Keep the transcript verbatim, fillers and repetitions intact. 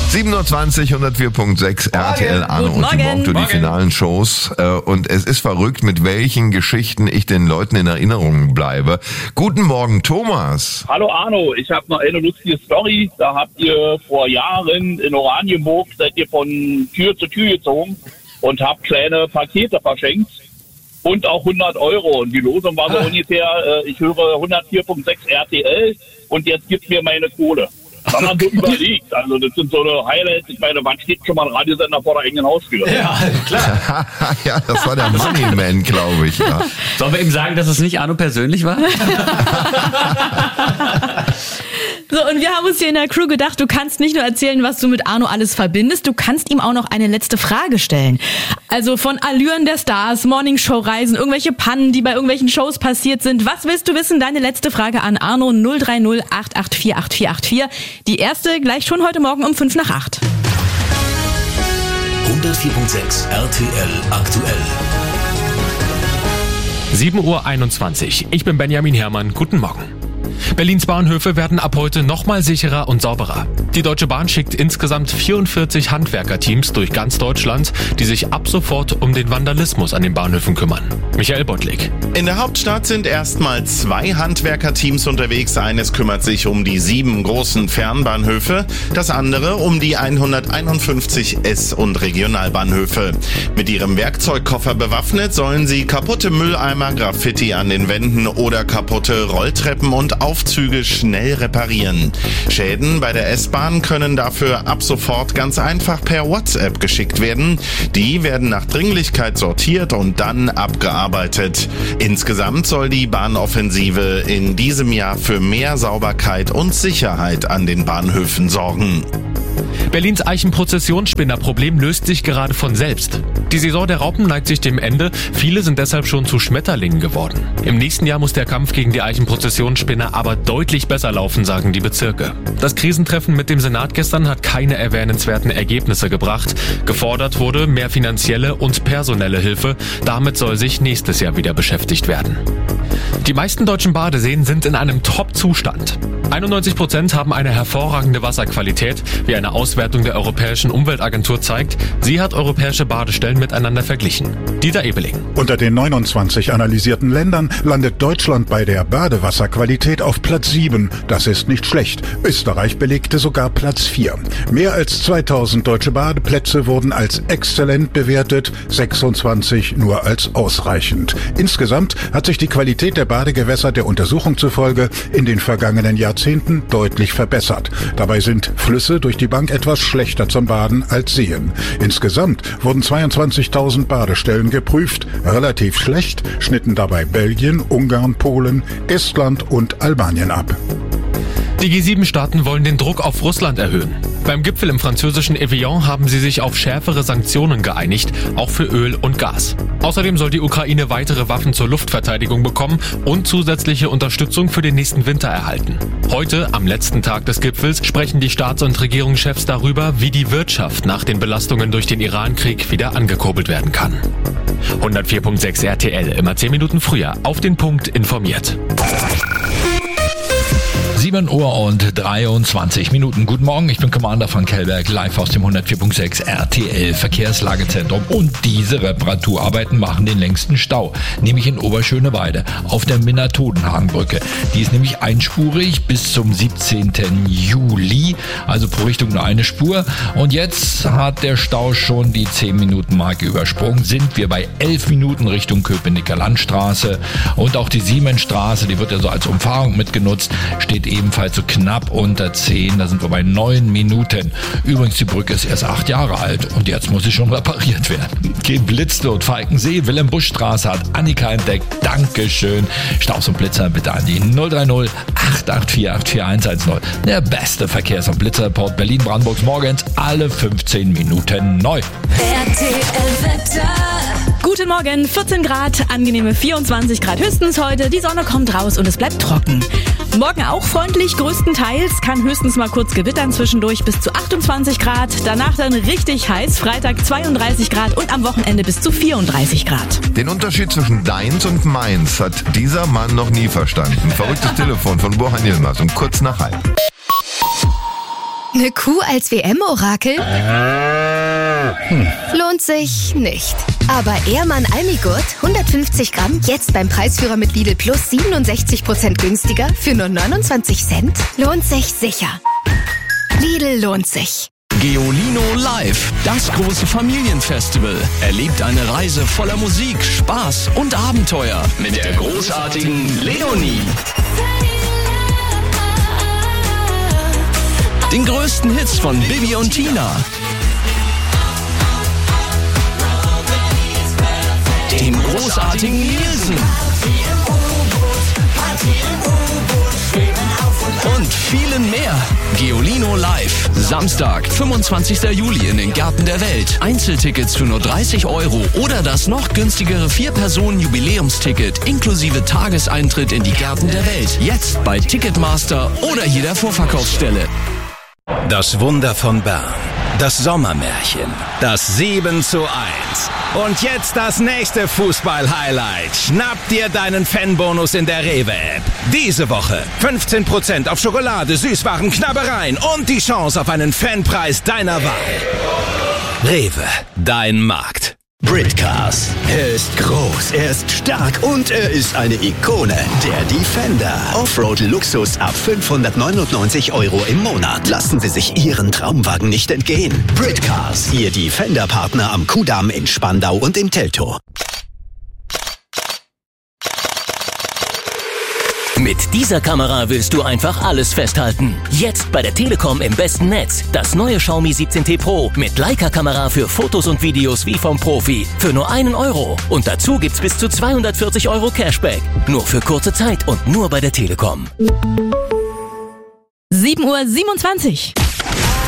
sieben Uhr zwanzig, hundertvier Komma sechs R T L, Arno und Timon für die finalen Shows. Und es ist verrückt, mit welchen Geschichten ich den Leuten in Erinnerung bleibe. Guten Morgen, Thomas. Hallo Arno, ich habe noch eine lustige Story. Da habt ihr vor Jahren in Oranienburg, seid ihr von Tür zu Tür gezogen und habt kleine Pakete verschenkt und auch hundert Euro. Und die Losung war so ah. ungefähr, äh, ich höre hundertvier Komma sechs R T L und jetzt gibt's mir meine Kohle. Dann haben wir überlegt. Also das sind so eine Highlights. Ich meine, wann steht schon mal ein Radiosender vor der eigenen Haustür? Ja, klar. Ja, das war der Moneyman, glaube ich. Ja. Sollen wir ihm sagen, dass es nicht Arno persönlich war? So, und wir haben uns hier in der Crew gedacht, du kannst nicht nur erzählen, was du mit Arno alles verbindest, du kannst ihm auch noch eine letzte Frage stellen. Also von Allüren der Stars, Morningshow-Reisen, irgendwelche Pannen, die bei irgendwelchen Shows passiert sind. Was willst du wissen? Deine letzte Frage an Arno null drei null acht acht vier acht vier acht vier. Die erste gleich schon heute Morgen um fünf nach acht. hundertvier Komma sechs R T L aktuell. sieben Uhr einundzwanzig. Ich bin Benjamin Herrmann. Guten Morgen. Berlins Bahnhöfe werden ab heute nochmal sicherer und sauberer. Die Deutsche Bahn schickt insgesamt vierundvierzig Handwerkerteams durch ganz Deutschland, die sich ab sofort um den Vandalismus an den Bahnhöfen kümmern. Michael Bottlik. In der Hauptstadt sind erstmal zwei Handwerkerteams unterwegs. Eines kümmert sich um die sieben großen Fernbahnhöfe, das andere um die hunderteinundfünfzig S- und Regionalbahnhöfe. Mit ihrem Werkzeugkoffer bewaffnet sollen sie kaputte Mülleimer, Graffiti an den Wänden oder kaputte Rolltreppen und Aufzüge schnell reparieren. Schäden bei der S-Bahn können dafür ab sofort ganz einfach per WhatsApp geschickt werden. Die werden nach Dringlichkeit sortiert und dann abgearbeitet. Insgesamt soll die Bahnoffensive in diesem Jahr für mehr Sauberkeit und Sicherheit an den Bahnhöfen sorgen. Berlins Eichenprozessionsspinnerproblem löst sich gerade von selbst. Die Saison der Raupen neigt sich dem Ende. Viele sind deshalb schon zu Schmetterlingen geworden. Im nächsten Jahr muss der Kampf gegen die Eichenprozessionsspinner aber deutlich besser laufen, sagen die Bezirke. Das Krisentreffen mit dem Senat gestern hat keine erwähnenswerten Ergebnisse gebracht. Gefordert wurde mehr finanzielle und personelle Hilfe. Damit soll sich nächstes Jahr wieder beschäftigt werden. Die meisten deutschen Badeseen sind in einem Top-Zustand. einundneunzig Prozent haben eine hervorragende Wasserqualität, wie eine Auswertung der Europäischen Umweltagentur zeigt. Sie hat europäische Badestellen miteinander verglichen. Dieter Ebeling. Unter den neunundzwanzig analysierten Ländern landet Deutschland bei der Badewasserqualität auf Platz sieben. Das ist nicht schlecht. Österreich belegte sogar Platz vier. Mehr als zweitausend deutsche Badeplätze wurden als exzellent bewertet, sechsundzwanzig nur als ausreichend. Insgesamt hat sich die Qualität der Badegewässer der Untersuchung zufolge in den vergangenen Jahrzehnten deutlich verbessert. Dabei sind Flüsse durch die Bank etwas schlechter zum Baden als Seen. Insgesamt wurden zweiundzwanzigtausend Badestellen geprüft. Relativ schlecht schnitten dabei Belgien, Ungarn, Polen, Estland und Albanien ab. Die G sieben Staaten wollen den Druck auf Russland erhöhen. Beim Gipfel im französischen Evian haben sie sich auf schärfere Sanktionen geeinigt, auch für Öl und Gas. Außerdem soll die Ukraine weitere Waffen zur Luftverteidigung bekommen und zusätzliche Unterstützung für den nächsten Winter erhalten. Heute, am letzten Tag des Gipfels, sprechen die Staats- und Regierungschefs darüber, wie die Wirtschaft nach den Belastungen durch den Iran-Krieg wieder angekurbelt werden kann. hundertvier Komma sechs R T L, immer zehn Minuten früher, auf den Punkt informiert. sieben Uhr und dreiundzwanzig Minuten. Guten Morgen, ich bin Commander von Kellberg, live aus dem hundertvier Komma sechs R T L Verkehrslagezentrum. Und diese Reparaturarbeiten machen den längsten Stau, nämlich in Oberschöneweide auf der Minna-Todenhagen-Brücke. Die ist nämlich einspurig bis zum siebzehnten Juli, also pro Richtung nur eine Spur. Und jetzt hat der Stau schon die zehn Minuten Marke übersprungen. Sind wir bei elf Minuten Richtung Köpenicker Landstraße. Und auch die Siemensstraße, die wird ja so als Umfahrung mitgenutzt, steht ebenfalls so knapp unter zehn, da sind wir bei neun Minuten. Übrigens, die Brücke ist erst acht Jahre alt und jetzt muss sie schon repariert werden. Geblitzte und Falkensee, Wilhelm-Busch-Straße hat Annika entdeckt. Dankeschön. Staus und Blitzer bitte an die null drei null acht acht vier acht vier eins eins null. Der beste Verkehrs- und Blitzerreport Berlin-Brandenburgs morgens alle fünfzehn Minuten neu. R T L-Wetter. Guten Morgen, vierzehn Grad, angenehme vierundzwanzig Grad höchstens heute. Die Sonne kommt raus und es bleibt trocken. Morgen auch freundlich, größtenteils, kann höchstens mal kurz gewittern zwischendurch bis zu achtundzwanzig Grad. Danach dann richtig heiß, Freitag zweiunddreißig Grad und am Wochenende bis zu vierunddreißig Grad. Den Unterschied zwischen deins und meins hat dieser Mann noch nie verstanden. Verrücktes Telefon von Bohan Yilmaz um kurz nach halb. Eine Kuh als W M-Orakel? Hm. Lohnt sich nicht. Aber Ehrmann Almigurt, hundertfünfzig Gramm, jetzt beim Preisführer mit Lidl Plus siebenundsechzig Prozent günstiger für nur neunundzwanzig Cent? Lohnt sich sicher. Lidl lohnt sich. Geolino Live, das große Familienfestival. Erlebt eine Reise voller Musik, Spaß und Abenteuer mit der großartigen Leonie. Den größten Hits von Bibi und Tina. Dem großartigen Nielsen. Und vielen mehr. Geolino Live. Samstag, fünfundzwanzigster Juli in den Gärten der Welt. Einzeltickets für nur dreißig Euro oder das noch günstigere vier-Personen-Jubiläumsticket inklusive Tageseintritt in die Gärten der Welt. Jetzt bei Ticketmaster oder jeder Vorverkaufsstelle. Das Wunder von Bern. Das Sommermärchen. Das sieben zu eins. Und jetzt das nächste Fußball-Highlight. Schnapp dir deinen Fanbonus in der Rewe-App. Diese Woche fünfzehn Prozent auf Schokolade, Süßwaren, Knabbereien und die Chance auf einen Fanpreis deiner Wahl. Rewe, dein Markt. Britcars. Er ist groß, er ist stark und er ist eine Ikone. Der Defender. Offroad-Luxus ab fünfhundertneunundneunzig Euro im Monat. Lassen Sie sich Ihren Traumwagen nicht entgehen. Britcars. Ihr Defender-Partner am Kudamm in Spandau und im Teltow. Mit dieser Kamera willst du einfach alles festhalten. Jetzt bei der Telekom im besten Netz. Das neue Xiaomi siebzehn T Pro mit Leica-Kamera für Fotos und Videos wie vom Profi. Für nur einen Euro. Und dazu gibt's bis zu zweihundertvierzig Euro Cashback. Nur für kurze Zeit und nur bei der Telekom. sieben Uhr siebenundzwanzig.